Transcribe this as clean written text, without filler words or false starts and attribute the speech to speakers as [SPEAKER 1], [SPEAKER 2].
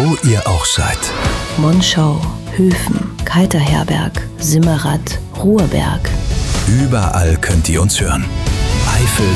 [SPEAKER 1] wo ihr auch seid.
[SPEAKER 2] Monschau, Höfen, Kalterherberg, Simmerath, Ruhrberg.
[SPEAKER 1] Überall könnt ihr uns hören. Eifel